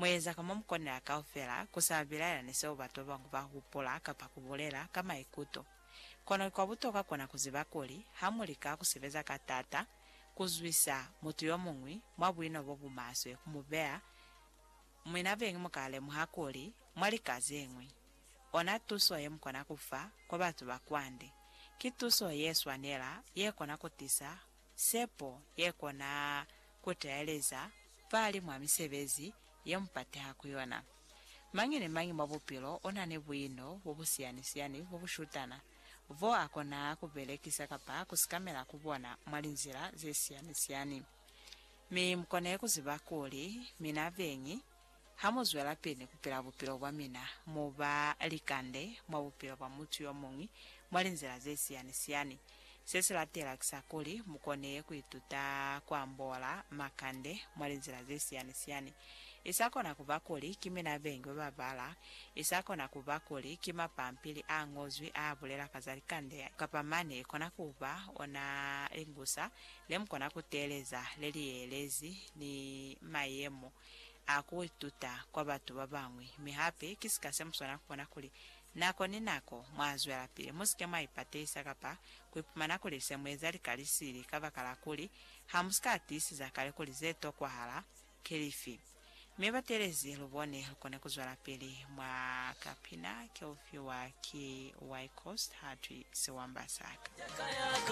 mweza kama mkone akaofela kusabila neseo bato bangu bakupola kapa kubolera kama ikuto kono kwa butoka kona kuzibakoli hamulika kusebeza katata kuzwisa mutu yomungwi mwabwino bobu maso kumubea mwina bengi mukale muhakoli mwali kazengwi ona tuso ye mkona kufa kwa batu bakwande kituso Yesu anela yekona kutisa sepo yekona kutaeleza pali mwamisebezi yempate hakuyona mangine mangi mabupilo onane bwino bobusianisiani bobushutana vo akona kubelekisa kapa kusikamela kubona mwalinzira zesianisiani mi mkone kuzibakoli mina vengi hamuzwela pene kupela bupilo bwa mina muba likande mwabupilo bwa mutu yomungi mwalinzira zesianisiani sesilatela kisakoli mukone kuituta kwa mbola makande mwalinzira zesianisiani isakona kubakoli kimena bengi babala isakona kubakoli kimapampili angozwi abulela kazalikande kapamane kona kuba ona engusa lemkona kuteleza leliyelezi ni mayemo akuituta kwa batu babangwi mihape kisikase msona kupona kuli nako ni nako mwazwela pile musike maipate isakapa kuipumana kuli semweza likalisiri kabakala kuli hamuskatisi za kale kuli zeto kwa hala kelifi miba telezi lubone lukone kuzwala pili mwa kapina keofi waki White Coast hatui sewamba saka